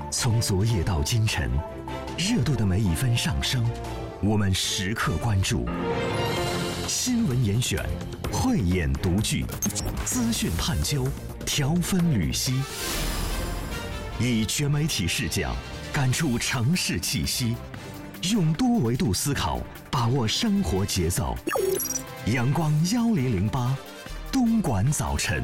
从昨夜到今晨，热度的每一分上升，我们时刻关注。新闻严选，慧眼独具，资讯探究，条分缕析，以全媒体视角感触城市气息，用多维度思考把握生活节奏。阳光1008，东莞早晨。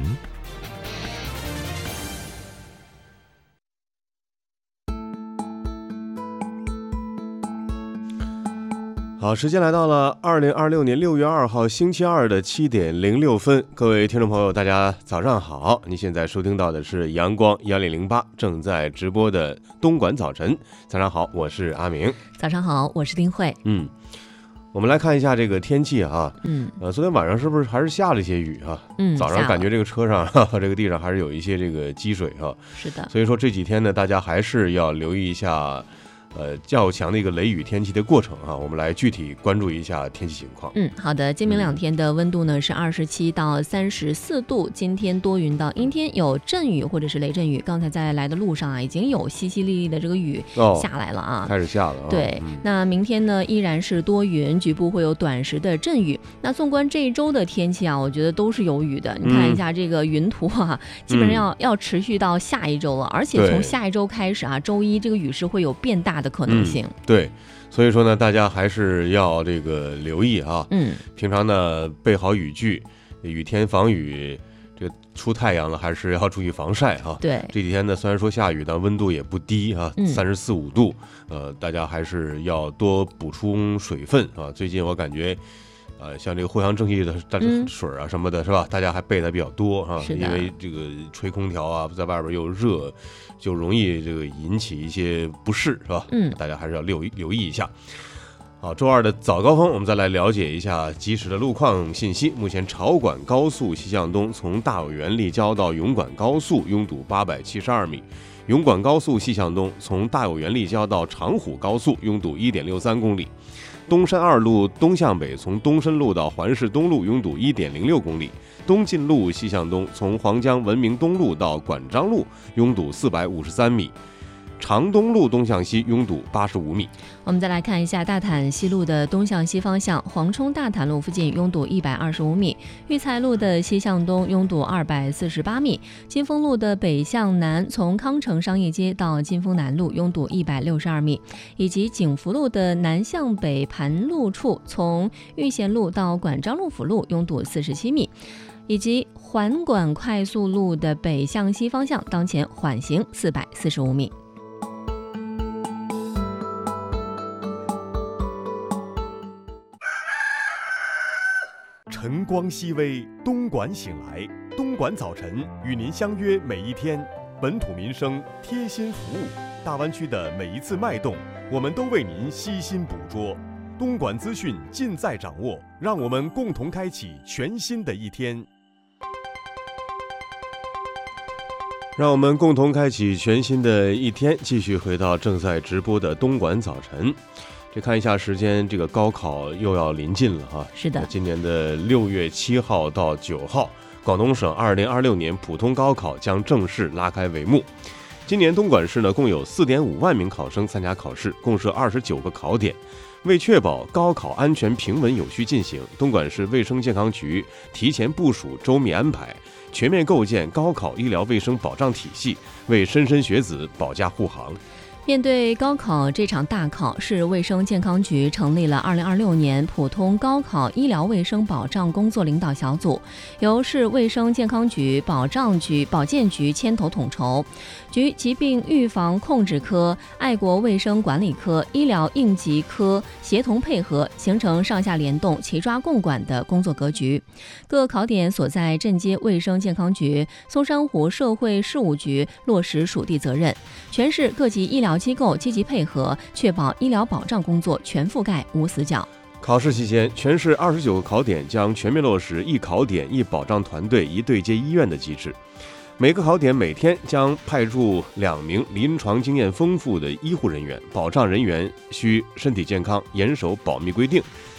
好，时间来到了2026年6月2号星期二的7点06分，各位听众朋友，大家早上好！您现在收听到的是阳光1008正在直播的东莞早晨。早上好，我是阿明。 早上好，我是丁慧。 我们来看一下这个天气啊。昨天晚上是不是还是下了一些雨啊？早上感觉这个车上这个地上还是有一些这个积水啊。 是的。 所以说这几天呢，大家还是要留意一下。较强的一个雷雨天气的过程啊，我们来具体关注一下天气情况。 好的，今明两天的温度呢是27到34度，今天多云到阴天，有阵雨或者是雷阵雨。刚才在来的路上啊，已经有淅淅沥沥的这个雨下来了啊， 开始下了啊。 对，那明天呢依然是多云，局部会有短时的阵雨。那纵观这一周的天气啊，我觉得都是有雨的。你看一下这个云图啊，基本上要持续到下一周了，而且从下一周开始啊，周一这个雨势会有变大的可能性。 对，所以说呢，大家还是要这个留意啊。平常呢备好雨具，雨天防雨，这个出太阳了还是要注意防晒啊。 对， 这几天呢虽然说下雨，但温度也不低啊，34、5度。大家还是要多补充水分啊。最近我感觉。像这个藿香正气的水啊什么的，是吧？大家还备的比较多啊，因为这个吹空调啊，在外边又热，就容易这个引起一些不适，是吧？大家还是要留意一下。好，周二的早高峰，我们再来了解一下及时的路况信息。目前潮莞高速西向东从大有园立交到永莞高速拥堵872米，永莞高速西向东从大有园立交到长虎高速拥堵1.63公里。东山2路东向北从东深路到环市东路拥堵1.06公里，东进路西向东从黄江文明东路到管章路拥堵453米，长东路东向西拥堵85米。 我们再来看一下大坦西路的东向西方向，黄冲大坦路附近拥堵125米，育才路的西向东拥堵248米，金丰路的北向南从康城商业街到金丰南路拥堵162米，以及景福路的南向北盘路处从玉贤路到管章路辅路拥堵47米，以及环管快速路的北向西方向当前缓行445米。 晨光熹微，东莞醒来，东莞早晨与您相约每一天，本土民生贴心服务，大湾区的每一次脉动，我们都为您悉心捕捉。东莞资讯尽在掌握，让我们共同开启全新的一天。 让我们共同开启全新的一天，继续回到正在直播的东莞早晨。这看一下时间，这个高考又要临近了哈。 是的， 今年的6月7号到9号，广东省2026年普通高考将正式拉开帷幕。今年东莞市呢，共有4.5万名考生参加考试，共设29个考点。为确保高考安全平稳有序进行，东莞市卫生健康局提前部署、周密安排，全面构建高考医疗卫生保障体系，为莘莘学子保驾护航。 面对高考这场大考，市卫生健康局成立了2026年普通高考医疗卫生保障工作领导小组，由市卫生健康局、保健局牵头统筹，局疾病预防控制科、爱国卫生管理科、医疗应急科协同配合，形成上下联动、齐抓共管的工作格局。各考点所在镇街卫生健康局、松山湖社会事务局落实属地责任，全市各级医疗机构积极配合，确保医疗保障工作全覆盖无死角。 考试期间，全市29个考点将全面落实一考点一保障团队一对接医院的机制。每个考点每天将派驻2名临床经验丰富的医护人员，保障人员需身体健康，严守保密规定，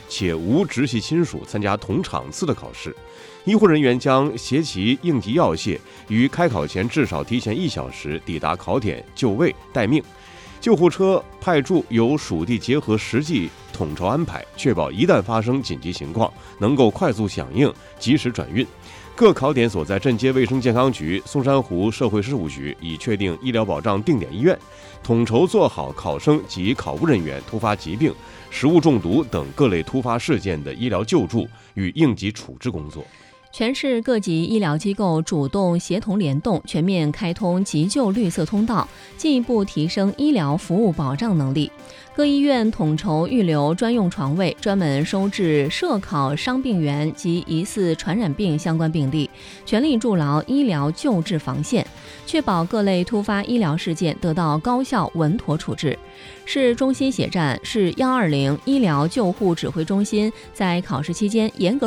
且无直系亲属参加同场次的考试。医护人员将携其应急药械，于开考前至少提前1小时抵达考点就位待命。救护车派驻由属地结合实际统筹安排，确保一旦发生紧急情况，能够快速响应，及时转运。各考点所在镇街卫生健康局、松山湖社会事务局已确定医疗保障定点医院，统筹做好考生及考务人员突发疾病、食物中毒等各类突发事件的医疗救助与应急处置工作。 全市各级医疗机构主动协同联动，全面开通急救绿色通道，进一步提升医疗服务保障能力。各医院统筹预留专用床位，专门收治涉考伤病员及疑似传染病相关病例，全力筑牢医疗救治防线，确保各类突发医疗事件得到高效稳妥处置。市中心血站、市120医疗救护指挥中心在考试期间严格